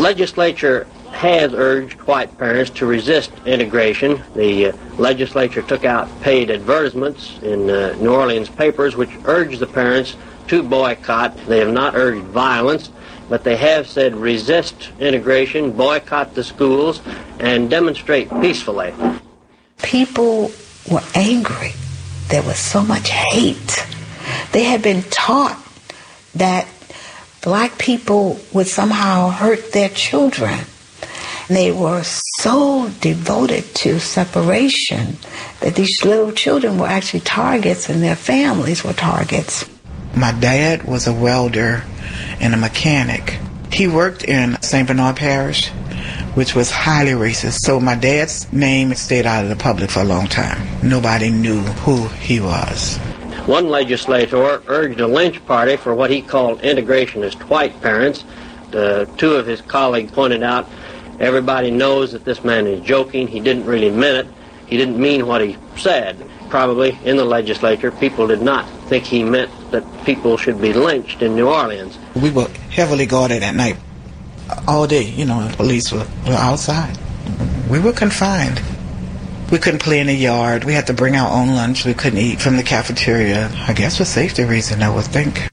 legislature has urged white parents to resist integration. The legislature took out paid advertisements in New Orleans papers which urged the parents to boycott. They have not urged violence, but they have said resist integration, boycott the schools, and demonstrate peacefully. People were angry. There was so much hate. They had been taught that black people would somehow hurt their children. They were so devoted to separation that these little children were actually targets and their families were targets. My dad was a welder and a mechanic. He worked in St. Bernard Parish, which was highly racist. So my dad's name stayed out of the public for a long time. Nobody knew who he was. One legislator urged a lynch party for what he called integrationist white parents. Two of his colleagues pointed out, everybody knows that this man is joking. He didn't really mean it. He didn't mean what he said. Probably in the legislature, people did not think he meant that people should be lynched in New Orleans. We were heavily guarded at night. All day, the police were outside. We were confined. We couldn't play in the yard. We had to bring our own lunch. We couldn't eat from the cafeteria. I guess for safety reasons, I would think.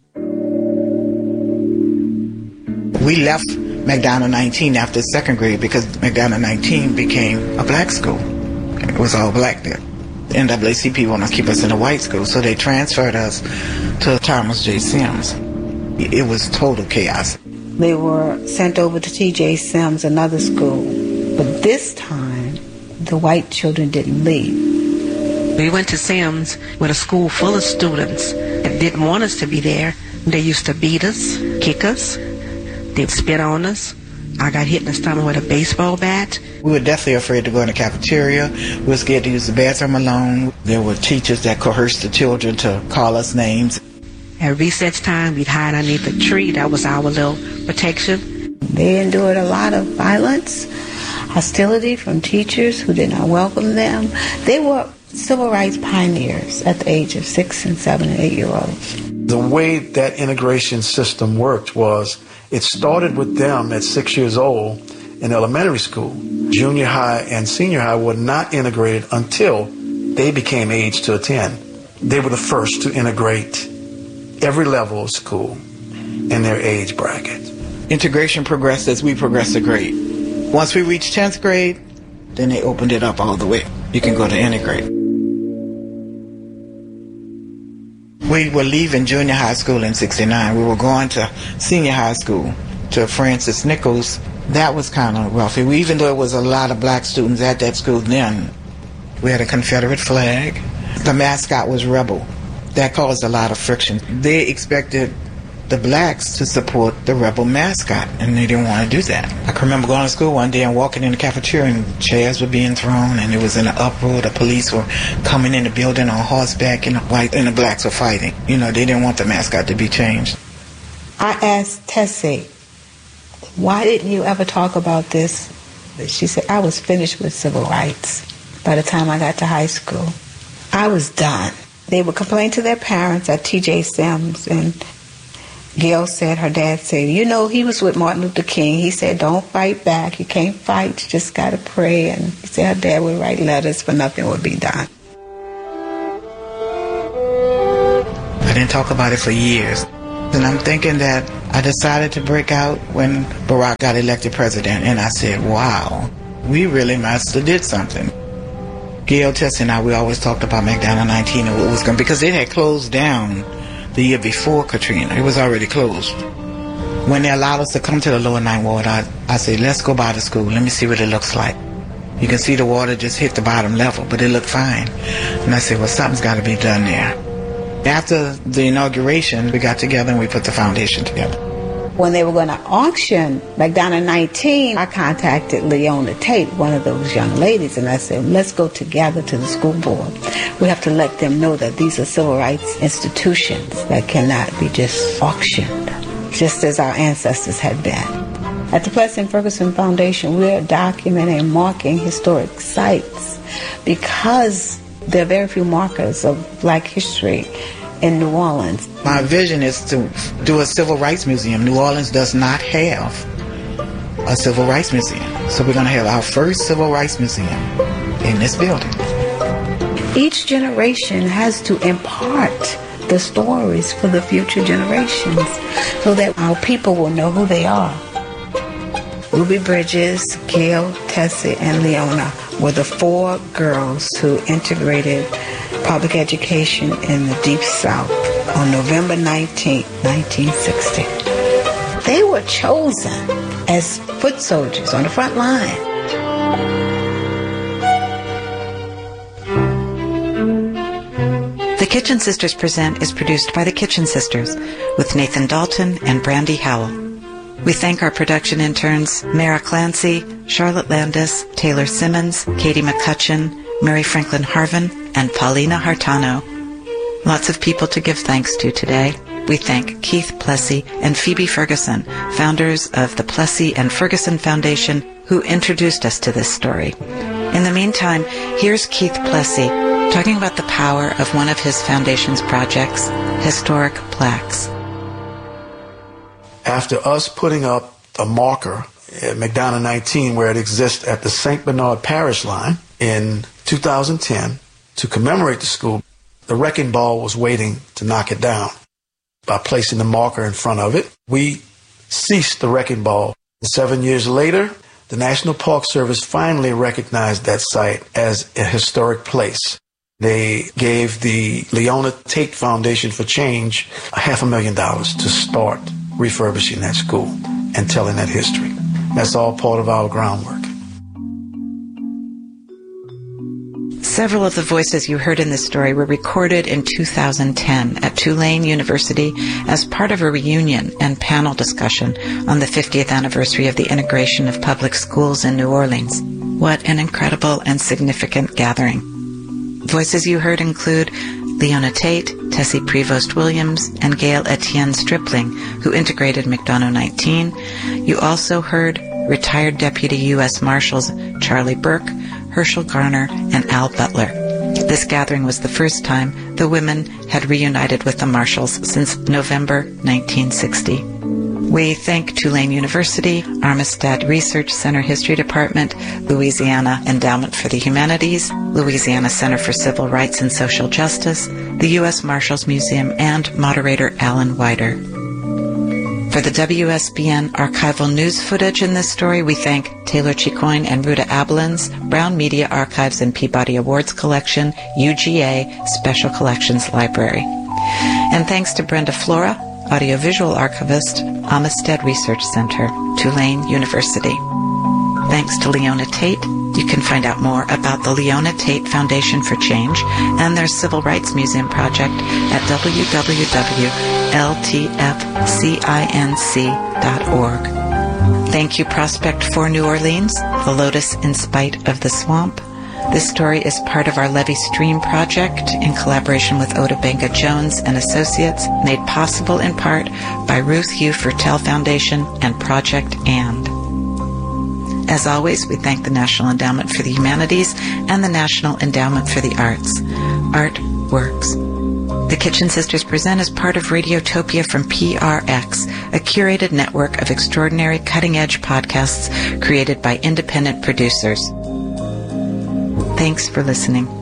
We left McDonald 19 after second grade because McDonald 19 became a black school. It was all black there. The NAACP wanted to keep us in a white school, so they transferred us to Thomas J. Sims. It was total chaos. They were sent over to T.J. Sims, another school. But this time, the white children didn't leave. We went to Sims with a school full of students that didn't want us to be there. They used to beat us, kick us. They'd spit on us. I got hit in the stomach with a baseball bat. We were deathly afraid to go in the cafeteria. We were scared to use the bathroom alone. There were teachers that coerced the children to call us names. At recess time, we'd hide underneath a tree. That was our little protection. They endured a lot of violence, hostility from teachers who did not welcome them. They were civil rights pioneers at the age of 6 and 7 and 8-year-olds. The way that integration system worked was it started with them at 6 years old in elementary school. Junior high and senior high were not integrated until they became age to attend. They were the first to integrate every level of school in their age bracket. Integration progressed as we progressed to grade. Once we reached 10th grade, then they opened it up all the way. You can go to integrate. We were leaving junior high school in 69. We were going to senior high school, to Francis Nichols. That was kind of rough. Even though it was a lot of black students at that school then, we had a Confederate flag. The mascot was Rebel. That caused a lot of friction. They expected the blacks to support the Rebel mascot, and they didn't want to do that. I can remember going to school one day and walking in the cafeteria, and chairs were being thrown, and it was in an uproar. The police were coming in the building on horseback, and the white and the blacks were fighting. They didn't want the mascot to be changed. I asked Tessie, why didn't you ever talk about this? She said, I was finished with civil rights by the time I got to high school. I was done. They would complain to their parents at T.J. Sims, and Gail said, her dad said, he was with Martin Luther King. He said, don't fight back. You can't fight. You just got to pray. And he said her dad would write letters, but nothing would be done. I didn't talk about it for years. And I'm thinking that I decided to break out when Barack got elected president. And I said, wow, we really must have did something. Gail, Tessie, and I, we always talked about McDonald 19 and what was going, because it had closed down the year before Katrina. It was already closed. When they allowed us to come to the lower ninth ward, I said, let's go by the school. Let me see what it looks like. You can see the water just hit the bottom level, but it looked fine. And I said, well, something's got to be done there. After the inauguration, we got together and we put the foundation together. When they were going to auction McDonald 19, I contacted Leona Tate, one of those young ladies, and I said, let's go together to the school board. We have to let them know that these are civil rights institutions that cannot be just auctioned, just as our ancestors had been. At the Plessy and Ferguson Foundation, we're documenting and marking historic sites because there are very few markers of black history in New Orleans. My vision is to do a civil rights museum. New Orleans does not have a civil rights museum. So we're going to have our first civil rights museum in this building. Each generation has to impart the stories for the future generations so that our people will know who they are. Ruby Bridges, Gail, Tessie, and Leona were the 4 girls who integrated public education in the Deep South on November 19, 1960. They were chosen as foot soldiers on the front line. The Kitchen Sisters Present is produced by the Kitchen Sisters with Nathan Dalton and Brandy Howell. We thank our production interns, Mara Clancy, Charlotte Landis, Taylor Simmons, Katie McCutcheon, Mary Franklin Harvin, and Paulina Hartano. Lots of people to give thanks to today. We thank Keith Plessy and Phoebe Ferguson, founders of the Plessy and Ferguson Foundation, who introduced us to this story. In the meantime, here's Keith Plessy talking about the power of one of his foundation's projects, historic plaques. After us putting up a marker at McDonough 19 where it exists at the St. Bernard Parish line in 2010 to commemorate the school, the wrecking ball was waiting to knock it down. By placing the marker in front of it, we ceased the wrecking ball. 7 years later, the National Park Service finally recognized that site as a historic place. They gave the Leona Tate Foundation for Change $500,000 to start refurbishing that school and telling that history. That's all part of our groundwork. Several of the voices you heard in this story were recorded in 2010 at Tulane University as part of a reunion and panel discussion on the 50th anniversary of the integration of public schools in New Orleans. What an incredible and significant gathering. Voices you heard include Leona Tate, Tessie Prevost Williams, and Gail Etienne Stripling, who integrated McDonough 19. You also heard retired Deputy U.S. Marshals Charlie Burke, Herschel Garner, and Al Butler. This gathering was the first time the women had reunited with the Marshals since November 1960. We thank Tulane University, Armistead Research Center History Department, Louisiana Endowment for the Humanities, Louisiana Center for Civil Rights and Social Justice, the U.S. Marshals Museum, and moderator Alan Wider. For the WSBN archival news footage in this story, we thank Taylor Chicoine and Ruta Abelin's Brown Media Archives and Peabody Awards Collection, UGA Special Collections Library. And thanks to Brenda Flora, Audiovisual Archivist, Amistad Research Center, Tulane University. Thanks to Leona Tate. You can find out more about the Leona Tate Foundation for Change and their Civil Rights Museum project at www.ltfcinc.org. Thank you, Prospect for New Orleans, the Lotus in Spite of the Swamp. This story is part of our Levee Stream project in collaboration with Oda Benga Jones and Associates, made possible in part by Ruth Hugh Fertel Foundation and Project And. As always, we thank the National Endowment for the Humanities and the National Endowment for the Arts. Art works. The Kitchen Sisters Present is part of Radiotopia from PRX, a curated network of extraordinary cutting-edge podcasts created by independent producers. Thanks for listening.